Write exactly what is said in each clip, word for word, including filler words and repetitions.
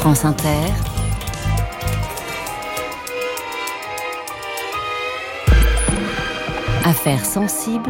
France Inter, Affaires sensibles,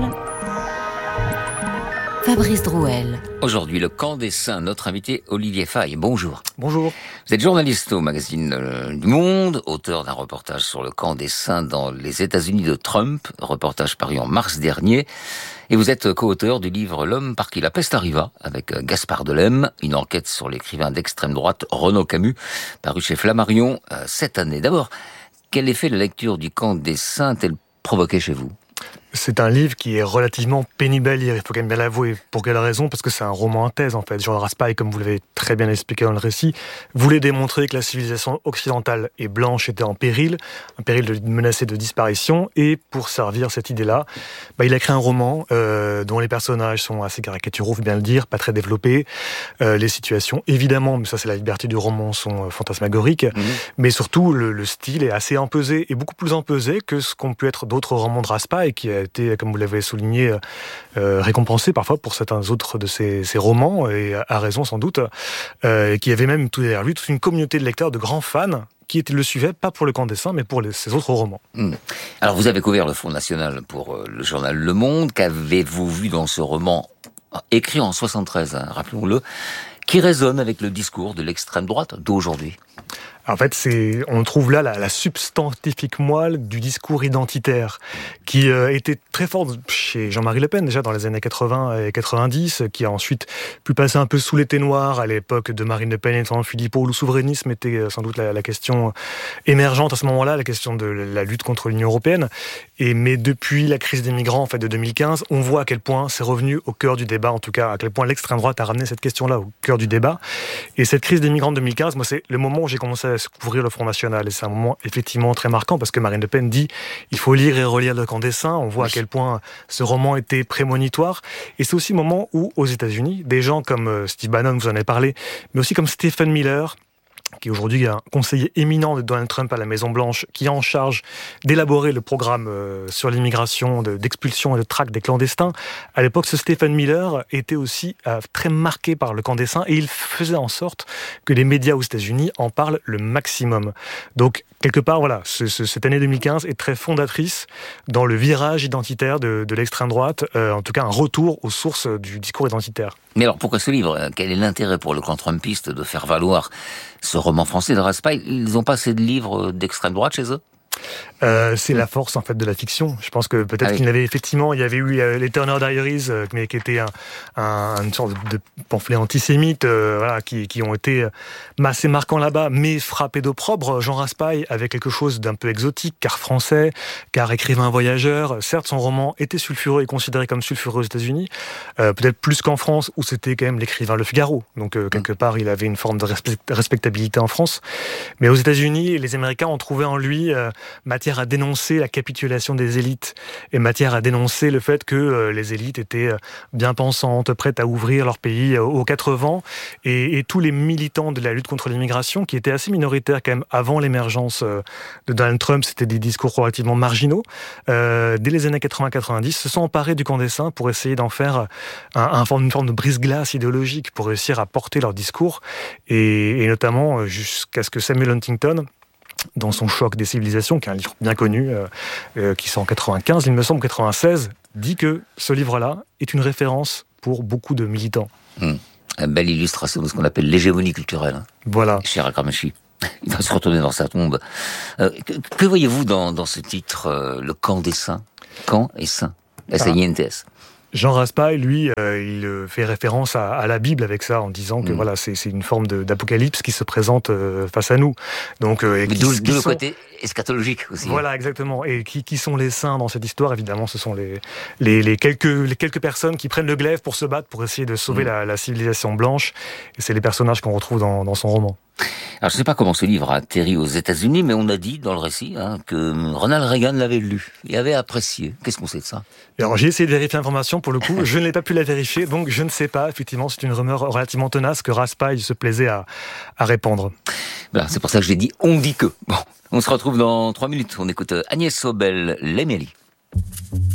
Fabrice Drouel. Aujourd'hui, le camp des saints, notre invité Olivier Faye. Bonjour. Bonjour. Vous êtes journaliste au magazine euh, du Monde, auteur d'un reportage sur le camp des saints dans les États-Unis de Trump, reportage paru en mars dernier. Et vous êtes co-auteur du livre L'homme par qui la peste arriva, avec Gaspard Delhem, une enquête sur l'écrivain d'extrême droite Renaud Camus, paru chez Flammarion euh, cette année. D'abord, quel effet la lecture du camp des saints a-t-elle provoqué chez vous ? C'est un livre qui est relativement pénible à lire, il faut quand même bien l'avouer. Pour quelle raison ? Parce que c'est un roman en thèse, en fait. Jean Raspail, comme vous l'avez très bien expliqué dans le récit, voulait démontrer que la civilisation occidentale et blanche était en péril, un péril de, menacé de disparition, et pour servir cette idée-là, bah, il a créé un roman euh, dont les personnages sont assez caricaturaux, faut bien le dire, pas très développés. Euh, les situations, évidemment, mais ça c'est la liberté du roman, sont euh, fantasmagoriques, mmh. mais surtout le, le style est assez empesé, et beaucoup plus empesé que ce qu'ont pu être d'autres romans de Raspail, qui a été, comme vous l'avez souligné, euh, récompensé parfois pour certains autres de ses, ses romans, et à raison sans doute, euh, et qui avait même tout derrière lui toute une communauté de lecteurs, de grands fans, qui le suivaient, pas pour le camp des saints, mais pour les, ses autres romans. Mmh. Alors vous avez couvert le Front National pour euh, le journal Le Monde. Qu'avez-vous vu dans ce roman, écrit en soixante-treize, hein, rappelons-le, qui résonne avec le discours de l'extrême droite d'aujourd'hui ? En fait, c'est, on trouve là la, la substantifique moelle du discours identitaire qui euh, était très fort chez Jean-Marie Le Pen déjà dans les années quatre-vingts et quatre-vingt-dix, qui a ensuite pu passer un peu sous l'été noir à l'époque de Marine Le Pen et de Philippot, où le souverainisme était sans doute la, la question émergente à ce moment-là, la question de la lutte contre l'Union européenne. Et mais depuis la crise des migrants en fait de deux mille quinze, on voit à quel point c'est revenu au cœur du débat, en tout cas à quel point l'extrême droite a ramené cette question-là au cœur du débat. Et cette crise des migrants de deux mille quinze, moi c'est le moment où j'ai commencé à couvrir le Front National, et c'est un moment effectivement très marquant parce que Marine Le Pen dit il faut lire et relire Le camp des saints. On voit oui. à quel point ce roman était prémonitoire, et c'est aussi le moment où aux États-Unis des gens comme Steve Bannon, vous en avez parlé, mais aussi comme Stephen Miller, qui est aujourd'hui un conseiller éminent de Donald Trump à la Maison-Blanche, qui est en charge d'élaborer le programme euh, sur l'immigration, de, d'expulsion et de traque des clandestins. À l'époque, ce Stephen Miller était aussi euh, très marqué par le camp des saints, et il faisait en sorte que les médias aux États-Unis en parlent le maximum. Donc, quelque part, voilà, ce, ce, cette année deux mille quinze est très fondatrice dans le virage identitaire de, de l'extrême droite, euh, en tout cas un retour aux sources du discours identitaire. Mais alors, pourquoi ce livre ? Quel est l'intérêt pour le camp trumpiste de faire valoir ce roman français de Raspail ? Ils n'ont pas assez de livres d'extrême droite chez eux ? Euh, c'est la force en fait de la fiction. Je pense que peut-être ah oui. qu'il y avait effectivement, il y avait eu euh, les Turner Diaries, euh, mais qui était un, un, une sorte de pamphlet antisémite, euh, voilà, qui, qui ont été euh, assez marquants là-bas, mais frappés d'opprobre. Jean Raspail avait quelque chose d'un peu exotique, car français, car écrivain voyageur. Certes, son roman était sulfureux et considéré comme sulfureux aux États-Unis, euh, peut-être plus qu'en France, où c'était quand même l'écrivain Le Figaro. Donc euh, quelque part, il avait une forme de respect, respectabilité en France, mais aux États-Unis, les Américains ont trouvé en lui euh, matière à dénoncer la capitulation des élites, et matière à dénoncer le fait que euh, les élites étaient euh, bien pensantes, prêtes à ouvrir leur pays euh, aux quatre vents, et, et tous les militants de la lutte contre l'immigration, qui étaient assez minoritaires quand même avant l'émergence euh, de Donald Trump, c'était des discours relativement marginaux, euh, dès les années quatre-vingts quatre-vingt-dix, se sont emparés du camp des saints pour essayer d'en faire un, un, une forme de brise-glace idéologique, pour réussir à porter leur discours, et, et notamment jusqu'à ce que Samuel Huntington, dans son Choc des civilisations, qui est un livre bien connu, euh, euh, qui sort en quatre-vingt-quinze, il me semble quatre-vingt-seize, dit que ce livre-là est une référence pour beaucoup de militants. Mmh. Une belle illustration de ce qu'on appelle l'hégémonie culturelle. Hein. Voilà. Cher Akramachi. Il va se retourner dans sa tombe. Euh, que, que voyez-vous dans, dans ce titre, euh, Le camp des saints ? Camp et saints. S A I N T S. Jean Raspail, lui, euh, il fait référence à, à la Bible avec ça, en disant que mmh. voilà, c'est, c'est une forme de, d'apocalypse qui se présente euh, face à nous. Donc, euh, et qui, d'où, qui d'où le sont... côté eschatologique aussi. Voilà, exactement. Et qui, qui sont les saints dans cette histoire ? Évidemment, ce sont les, les, les, quelques, les quelques personnes qui prennent le glaive pour se battre, pour essayer de sauver mmh. la, la civilisation blanche. Et c'est les personnages qu'on retrouve dans, dans son roman. Alors, je ne sais pas comment ce livre a atterri aux États-Unis, mais on a dit dans le récit hein, que Ronald Reagan l'avait lu et avait apprécié. Qu'est-ce qu'on sait de ça ? Alors, j'ai essayé de vérifier l'information pour le coup. Je ne l'ai pas pu la vérifier, donc je ne sais pas. Effectivement, c'est une rumeur relativement tenace que Raspail se plaisait à, à répandre. Voilà, c'est pour ça que je l'ai dit. On dit que. Bon, on se retrouve dans trois minutes. On écoute Agnès Sobel, L'Émélie.